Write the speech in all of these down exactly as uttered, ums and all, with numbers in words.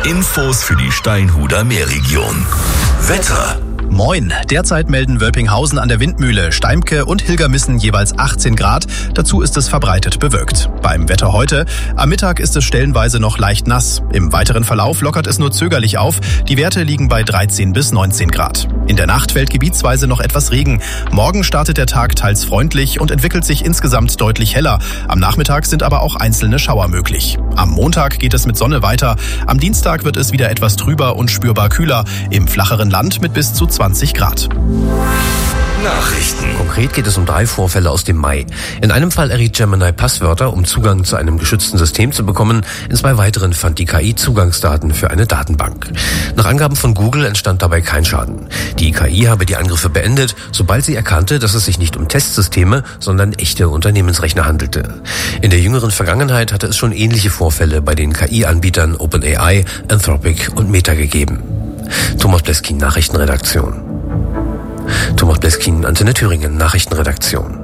Infos für die Steinhuder Meerregion. Wetter. Moin. Derzeit melden Wölpinghausen an der Windmühle, Steimke und Hilgermissen jeweils achtzehn Grad. Dazu ist es verbreitet bewölkt. Beim Wetter heute: Am Mittag ist es stellenweise noch leicht nass. Im weiteren Verlauf lockert es nur zögerlich auf. Die Werte liegen bei dreizehn bis neunzehn Grad. In der Nacht fällt gebietsweise noch etwas Regen. Morgen startet der Tag teils freundlich und entwickelt sich insgesamt deutlich heller. Am Nachmittag sind aber auch einzelne Schauer möglich. Am Montag geht es mit Sonne weiter. Am Dienstag wird es wieder etwas trüber und spürbar kühler. Im flacheren Land mit bis zu zwanzig Grad. Nachrichten. Konkret geht es um drei Vorfälle aus dem Mai. In einem Fall erriet Gemini Passwörter, um Zugang zu einem geschützten System zu bekommen. In zwei weiteren fand die K I Zugangsdaten für eine Datenbank. Nach Angaben von Google entstand dabei kein Schaden. Die K I habe die Angriffe beendet, sobald sie erkannte, dass es sich nicht um Testsysteme, sondern echte Unternehmensrechner handelte. In der jüngeren Vergangenheit hatte es schon ähnliche Vorfälle bei den K I-Anbietern OpenAI, Anthropic und Meta gegeben. Thomas Bleskin, Nachrichtenredaktion. Thomas Bleskin, Antenne Thüringen, Nachrichtenredaktion.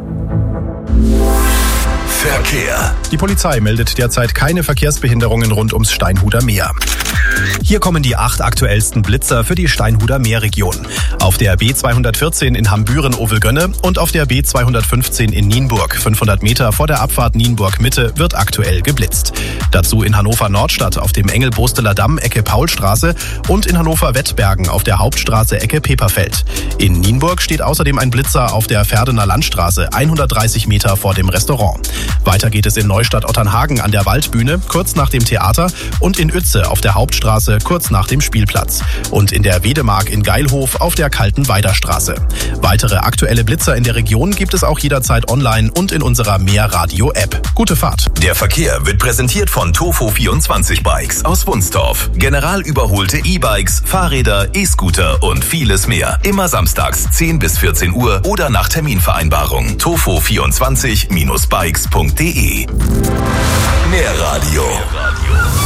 Verkehr. Die Polizei meldet derzeit keine Verkehrsbehinderungen rund ums Steinhuder Meer. Hier kommen die acht aktuellsten Blitzer für die Steinhuder Meerregion. Auf der B zweihundertvierzehn in Hambüren-Ovelgönne und auf der B zweihundertfünfzehn in Nienburg, fünfhundert Meter vor der Abfahrt Nienburg-Mitte, wird aktuell geblitzt. Dazu in Hannover-Nordstadt auf dem Engel-Bosteler Damm Ecke Paulstraße und in Hannover-Wettbergen auf der Hauptstraße Ecke Peperfeld. In Nienburg steht außerdem ein Blitzer auf der Verdener Landstraße, hundertdreißig Meter vor dem Restaurant. Weiter geht es in Neustadt-Otternhagen an der Waldbühne, kurz nach dem Theater, und in Uetze auf der Hauptstraße, kurz nach dem Spielplatz. Und in der Wedemark in Geilhof auf der Kaltenweiderstraße. Weitere aktuelle Blitzer in der Region gibt es auch jederzeit online und in unserer Meerradio-App. Gute Fahrt. Der Verkehr wird präsentiert von Tofu vierundzwanzig Bikes aus Wunstorf. General überholte E-Bikes, Fahrräder, E-Scooter und vieles mehr. Immer samstags zehn bis vierzehn Uhr oder nach Terminvereinbarung. tofu vierundzwanzig Bikes punkt de. Meerradio.